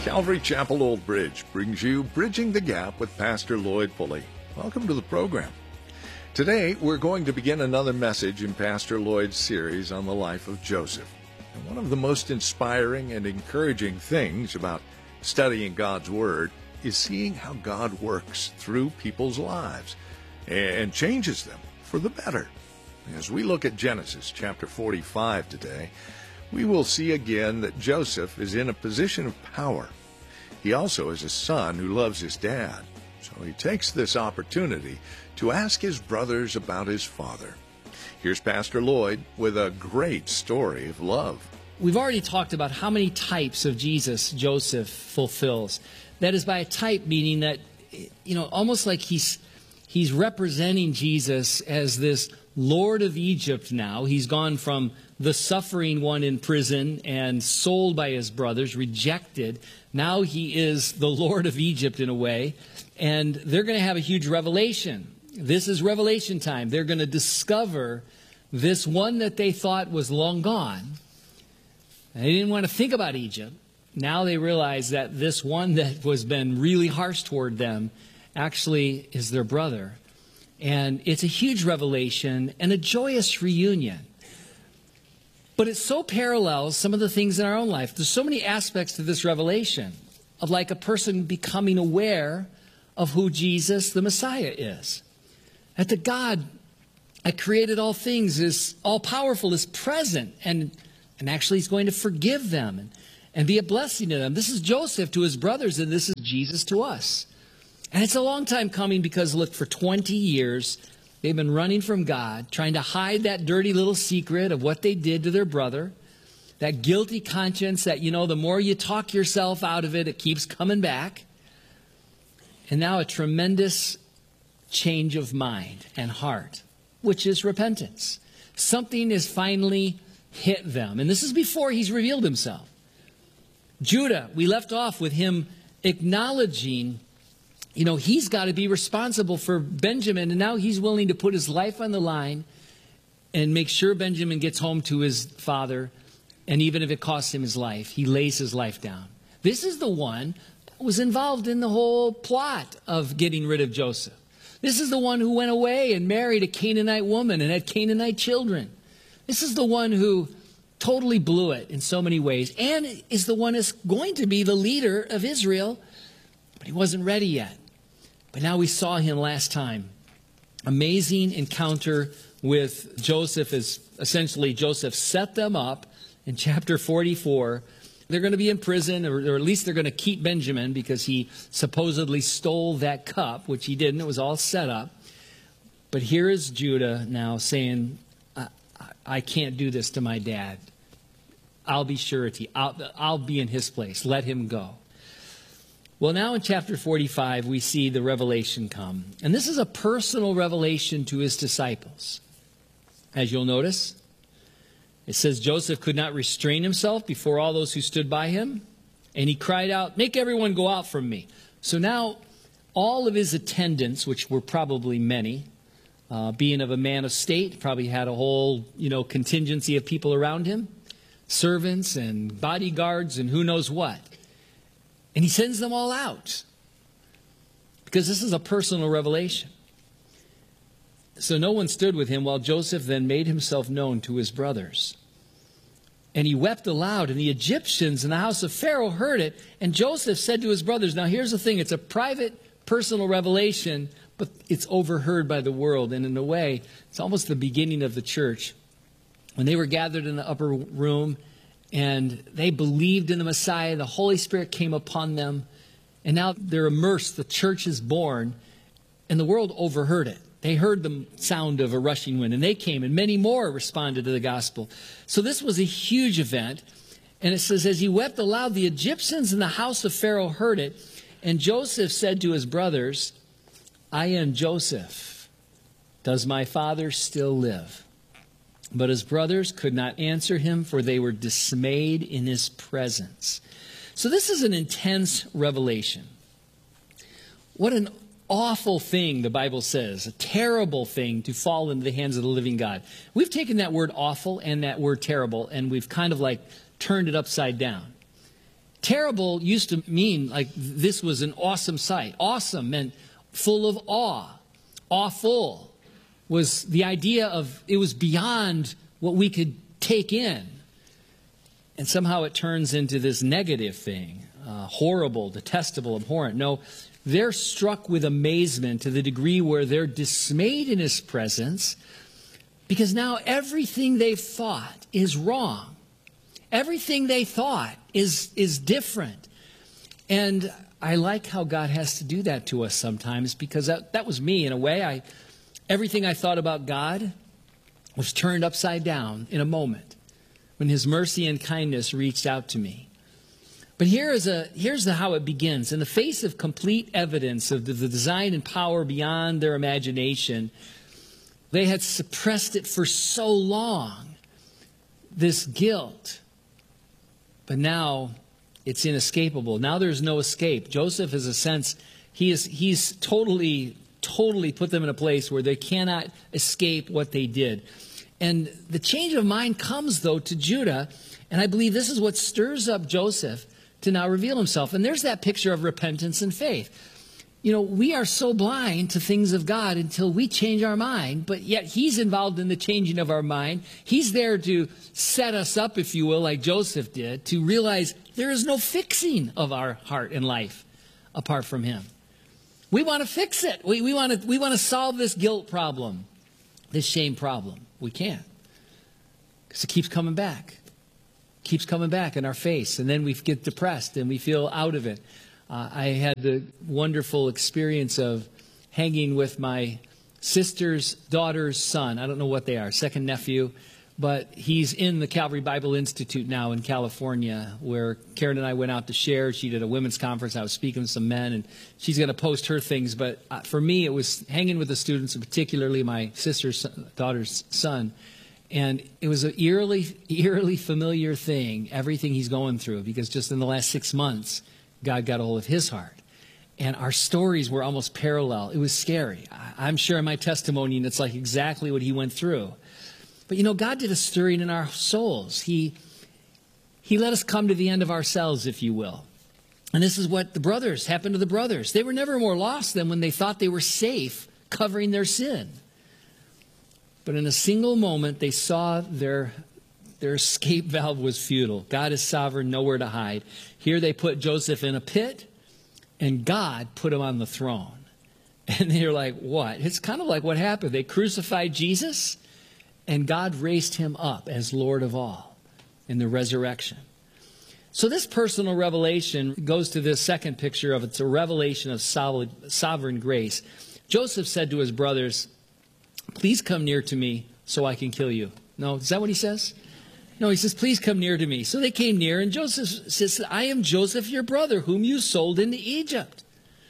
Calvary Chapel Old Bridge brings you Bridging the Gap with Pastor Lloyd Pulley. Welcome to the program. Today, we're going to begin another message in Pastor Lloyd's series on the life of Joseph. And one of the most inspiring and encouraging things about studying God's Word is seeing how God works through people's lives and changes them for the better. As we look at Genesis chapter 45 today, we will see again that Joseph is in a position of power. He also is a son who loves his dad, so he takes this opportunity to ask his brothers about his father. Here's Pastor Lloyd with a great story of love. We've already talked about how many types of Jesus Joseph fulfills. That is by a type meaning that, almost like he's representing Jesus as this Lord of Egypt now. He's gone from the suffering one in prison and sold by his brothers, rejected. Now he is the Lord of Egypt in a way. And they're going to have a huge revelation. This is revelation time. They're going to discover this one that they thought was long gone. They didn't want to think about Egypt. Now they realize that this one that was been really harsh toward them actually is their brother. And it's a huge revelation and a joyous reunion. But it so parallels some of the things in our own life. There's so many aspects to this revelation of like a person becoming aware of who Jesus, the Messiah, is. That the God that created all things is all-powerful, is present, and actually he's going to forgive them and be a blessing to them. This is Joseph to his brothers, and this is Jesus to us. And it's a long time coming because, look, for 20 years, they've been running from God, trying to hide that dirty little secret of what they did to their brother, that guilty conscience that, the more you talk yourself out of it, it keeps coming back. And now a tremendous change of mind and heart, which is repentance. Something has finally hit them. And this is before he's revealed himself. Judah, we left off with him acknowledging he's got to be responsible for Benjamin, and now he's willing to put his life on the line and make sure Benjamin gets home to his father, and even if it costs him his life, he lays his life down. This is the one that was involved in the whole plot of getting rid of Joseph. This is the one who went away and married a Canaanite woman and had Canaanite children. This is the one who totally blew it in so many ways, and is the one that's going to be the leader of Israel, but he wasn't ready yet. But now we saw him last time. Amazing encounter with Joseph is essentially Joseph set them up in chapter 44. They're going to be in prison, or at least they're going to keep Benjamin because he supposedly stole that cup, which he didn't. It was all set up. But here is Judah now saying, I can't do this to my dad. I'll be surety. I'll be in his place. Let him go. Well, now in chapter 45, we see the revelation come. And this is a personal revelation to his disciples. As you'll notice, it says Joseph could not restrain himself before all those who stood by him. And he cried out, "Make everyone go out from me." So now all of his attendants, which were probably many, being of a man of state, probably had a whole, contingency of people around him, servants and bodyguards and who knows what. And he sends them all out because this is a personal revelation. So no one stood with him while Joseph then made himself known to his brothers. And he wept aloud, and the Egyptians in the house of Pharaoh heard it. And Joseph said to his brothers, now here's the thing, it's a private, personal revelation, but it's overheard by the world. And in a way, it's almost the beginning of the church. When they were gathered in the upper room, and they believed in the Messiah, the Holy Spirit came upon them, and now they're immersed, the church is born, and the world overheard it. They heard the sound of a rushing wind, and they came, and many more responded to the gospel. So this was a huge event, and it says, as he wept aloud, the Egyptians in the house of Pharaoh heard it, and Joseph said to his brothers, I am Joseph. Does my father still live? But his brothers could not answer him, for they were dismayed in his presence. So this is an intense revelation. What an awful thing, the Bible says, a terrible thing to fall into the hands of the living God. We've taken that word awful and that word terrible, and we've kind of like turned it upside down. Terrible used to mean like this was an awesome sight. Awesome meant full of awe. Awful was the idea of it was beyond what we could take in. And somehow it turns into this negative thing. Horrible, detestable, abhorrent. No, they're struck with amazement to the degree where they're dismayed in his presence because now everything they've thought is wrong. Everything they thought is different. And I like how God has to do that to us sometimes because that was me in a way. Everything I thought about God was turned upside down in a moment when his mercy and kindness reached out to me. But here's how it begins. In the face of complete evidence of the design and power beyond their imagination, they had suppressed it for so long, this guilt. But now it's inescapable. Now there's no escape. Joseph, is a sense, he's totally put them in a place where they cannot escape what they did. And the change of mind comes, though, to Judah. And I believe this is what stirs up Joseph to now reveal himself. And there's that picture of repentance and faith. You know, we are so blind to things of God until we change our mind, but yet he's involved in the changing of our mind. He's there to set us up, if you will, like Joseph did, to realize there is no fixing of our heart and life apart from him. We want to fix it. We want to solve this guilt problem, this shame problem. We can't, because it keeps coming back. Keeps coming back in our face, and then we get depressed and we feel out of it. I had the wonderful experience of hanging with my sister's daughter's son. I don't know what they are, second nephew, but he's in the Calvary Bible Institute now in California, where Karen and I went out to share. She did a women's conference. I was speaking with some men, and she's going to post her things. But for me, it was hanging with the students, and particularly my sister's daughter's son. And it was an eerily familiar thing, everything he's going through, because just in the last 6 months, God got a hold of his heart. And our stories were almost parallel. It was scary. I'm sharing my testimony, and it's like exactly what he went through. But, you know, God did a stirring in our souls. He let us come to the end of ourselves, if you will. And this is what happened to the brothers. They were never more lost than when they thought they were safe covering their sin. But in a single moment, they saw their escape valve was futile. God is sovereign, nowhere to hide. Here they put Joseph in a pit, and God put him on the throne. And they're like, what? It's kind of like what happened. They crucified Jesus, and God raised him up as Lord of all in the resurrection. So this personal revelation goes to this second picture of it's a revelation of sovereign grace. Joseph said to his brothers, please come near to me so I can kill you. No, is that what he says? No, he says, please come near to me. So they came near, and Joseph says, I am Joseph, your brother, whom you sold into Egypt.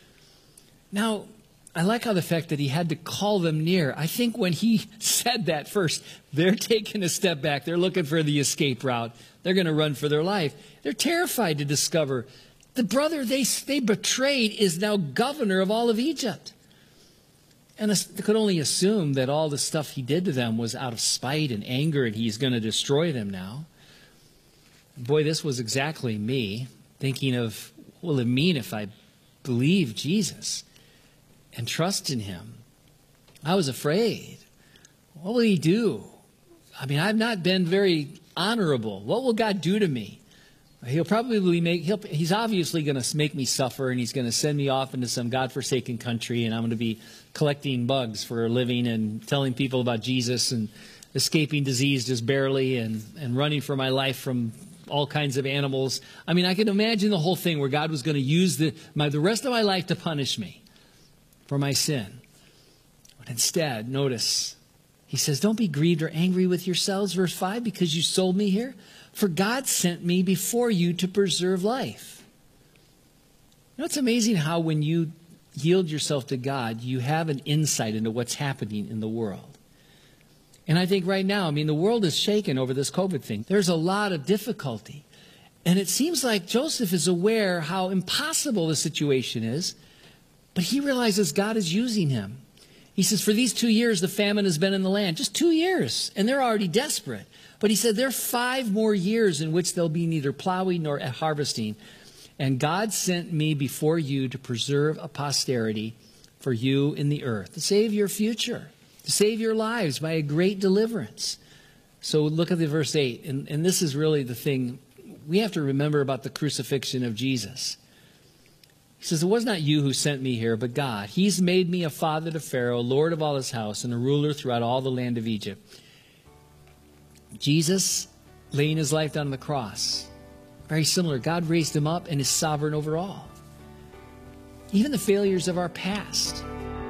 Now, I like how the fact that he had to call them near. I think when he said that first, they're taking a step back. They're looking for the escape route. They're going to run for their life. They're terrified to discover the brother they betrayed is now governor of all of Egypt. And they could only assume that all the stuff he did to them was out of spite and anger, and he's going to destroy them now. Boy, this was exactly me thinking of, what will it mean if I believe Jesus and trust in him? I was afraid. What will he do? I mean, I've not been very honorable. What will God do to me? He'll probably he's obviously going to make me suffer, and he's going to send me off into some godforsaken country, and I'm going to be collecting bugs for a living and telling people about Jesus and escaping disease just barely and running for my life from all kinds of animals. I mean, I can imagine the whole thing where God was going to use the rest of my life to punish me for my sin. But instead, notice, he says, don't be grieved or angry with yourselves, verse 5, because you sold me here. For God sent me before you to preserve life. You know, it's amazing how when you yield yourself to God, you have an insight into what's happening in the world. And I think right now, I mean, the world is shaken over this COVID thing. There's a lot of difficulty. And it seems like Joseph is aware how impossible the situation is, but he realizes God is using him. He says, for these 2 years, the famine has been in the land. Just 2 years. And they're already desperate. But he said, there are 5 more years in which there'll be neither plowing nor harvesting. And God sent me before you to preserve a posterity for you in the earth, to save your future, to save your lives by a great deliverance. So look at the verse 8, and this is really the thing we have to remember about the crucifixion of Jesus. He says, it was not you who sent me here, but God. He's made me a father to Pharaoh, Lord of all his house, and a ruler throughout all the land of Egypt. Jesus laying his life down on the cross. Very similar. God raised him up and is sovereign over all. Even the failures of our past.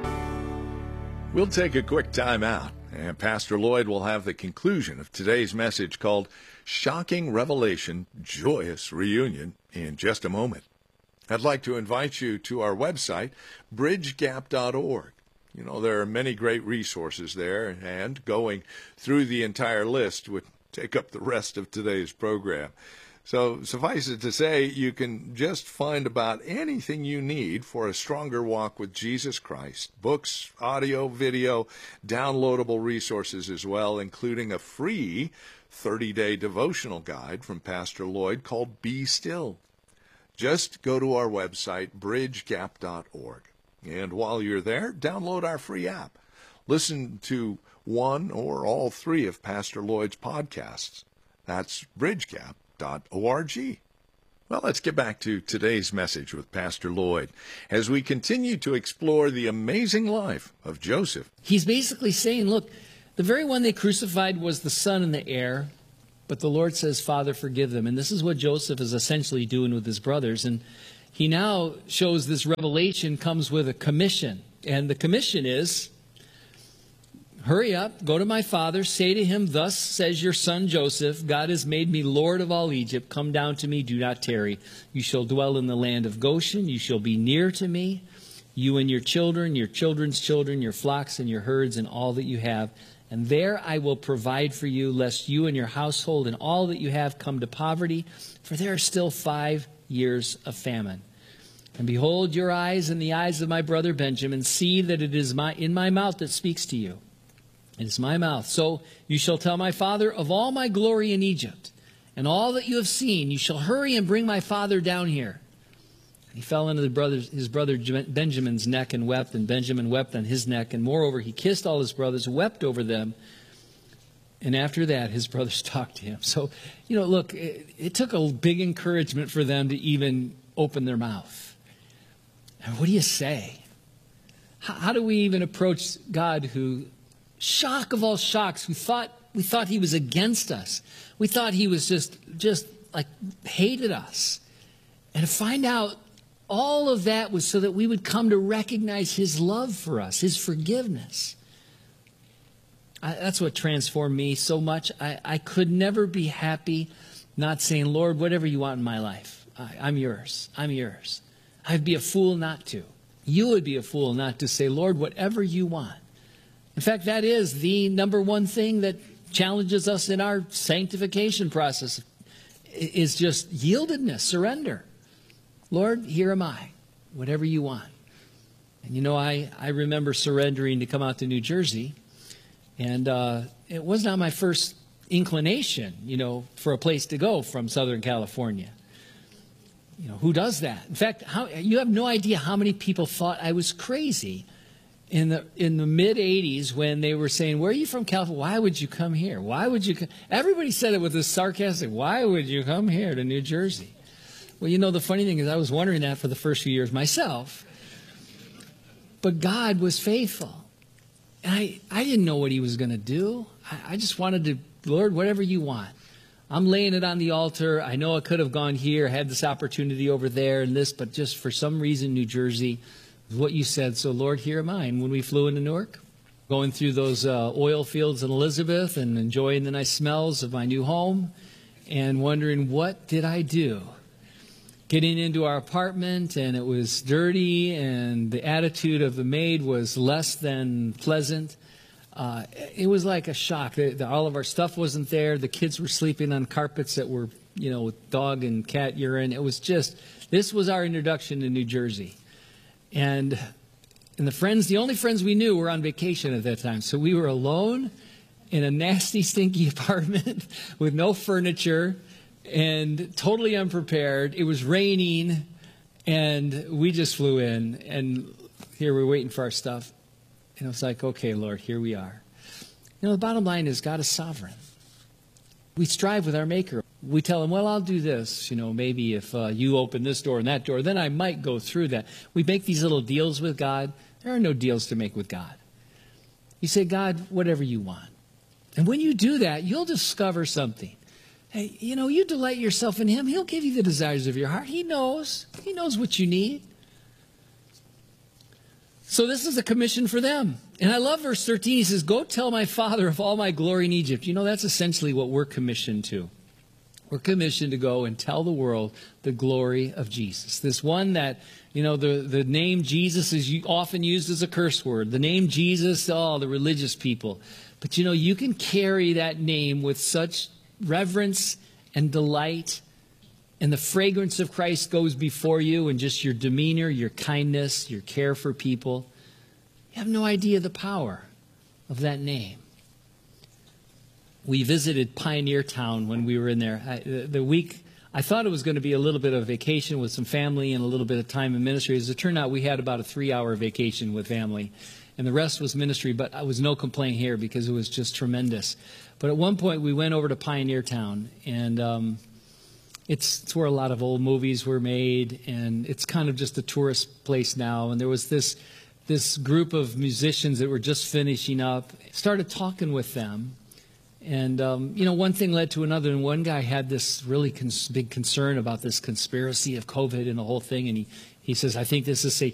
We'll take a quick time out, and Pastor Lloyd will have the conclusion of today's message called Shocking Revelation, Joyous Reunion in just a moment. I'd like to invite you to our website, bridgegap.org. You know, there are many great resources there, and going through the entire list would take up the rest of today's program. So suffice it to say, you can just find about anything you need for a stronger walk with Jesus Christ. Books, audio, video, downloadable resources as well, including a free 30-day devotional guide from Pastor Lloyd called Be Still. Just go to our website, bridgegap.org. And while you're there, download our free app. Listen to one or all three of Pastor Lloyd's podcasts. That's bridgegap.org. Well, let's get back to today's message with Pastor Lloyd as we continue to explore the amazing life of Joseph. He's basically saying, look, the very one they crucified was the son and the heir, but the Lord says, Father, forgive them. And this is what Joseph is essentially doing with his brothers. And he now shows this revelation comes with a commission. And the commission is, hurry up, go to my father, say to him, thus says your son Joseph, God has made me Lord of all Egypt. Come down to me, do not tarry. You shall dwell in the land of Goshen. You shall be near to me, you and your children, your children's children, your flocks and your herds, and all that you have. And there I will provide for you, lest you and your household and all that you have come to poverty, for there are still 5 years of famine. And behold, your eyes and the eyes of my brother Benjamin see that it is in my mouth that speaks to you. It is my mouth. So you shall tell my father of all my glory in Egypt, and all that you have seen. You shall hurry and bring my father down here. He fell into his brother Benjamin's neck and wept, and Benjamin wept on his neck. And moreover, he kissed all his brothers, wept over them. And after that, his brothers talked to him. So, you know, look, it took a big encouragement for them to even open their mouth. And what do you say? How do we even approach God, who, shock of all shocks, we thought he was against us. We thought he was just like hated us. And to find out all of that was so that we would come to recognize his love for us, his forgiveness. That's what transformed me so much. I could never be happy not saying, Lord, whatever you want in my life, I'm yours. I'm yours. I'd be a fool not to. You would be a fool not to say, Lord, whatever you want. In fact, that is the number one thing that challenges us in our sanctification process, is just yieldedness, surrender. Lord, here am I, whatever you want. And you know, I remember surrendering to come out to New Jersey, and it was not my first inclination, you know, for a place to go from Southern California. You know, who does that? In fact, you have no idea how many people thought I was crazy in the mid-'80s when they were saying, where are you from, California? Why would you come here? Why would you come? Everybody said it with this sarcastic, why would you come here to New Jersey? Well, you know, the funny thing is I was wondering that for the first few years myself. But God was faithful. And I didn't know what he was going to do. I just wanted to, Lord, whatever you want. I'm laying it on the altar. I know I could have gone here, had this opportunity over there and this, but just for some reason, New Jersey is what you said. So, Lord, here am I. And when we flew into Newark, going through those oil fields in Elizabeth and enjoying the nice smells of my new home and wondering, what did I do? Getting into our apartment, and it was dirty, and the attitude of the maid was less than pleasant. It was like a shock. All of our stuff wasn't there. The kids were sleeping on carpets that were, you know, with dog and cat urine. It was just, this was our introduction to New Jersey. And the only friends we knew were on vacation at that time. So we were alone in a nasty, stinky apartment with no furniture. and totally unprepared. It was raining, and we just flew in, and here we're waiting for our stuff. And it was like, okay, Lord, here we are. You know, the bottom line is God is sovereign. We strive with our Maker. We tell him, well, I'll do this. You know, maybe if you open this door and that door, then I might go through that. We make these little deals with God. There are no deals to make with God. You say, God, whatever you want. And when you do that, you'll discover something. Hey, you know, you delight yourself in him. He'll give you the desires of your heart. He knows. He knows what you need. So this is a commission for them. And I love verse 13. He says, go tell my father of all my glory in Egypt. You know, that's essentially what we're commissioned to. We're commissioned to go and tell the world the glory of Jesus. This one that, you know, the name Jesus is often used as a curse word. The name Jesus, the religious people. But, you know, you can carry that name with such reverence and delight. And the fragrance of Christ goes before you, and just your demeanor, your kindness, your care for people. You have no idea the power of that name. We visited Pioneer Town when we were in there. I thought it was going to be a little bit of vacation with some family and a little bit of time in ministry. As it turned out, we had about a 3-hour vacation with family. And the rest was ministry, but I was no complaint here because it was just tremendous. But at one point, we went over to Pioneer Town, and it's where a lot of old movies were made, and it's kind of just a tourist place now. And there was this group of musicians that were just finishing up. Started talking with them, and you know, one thing led to another. And one guy had this really big concern about this conspiracy of COVID and the whole thing. And he says, "I think this is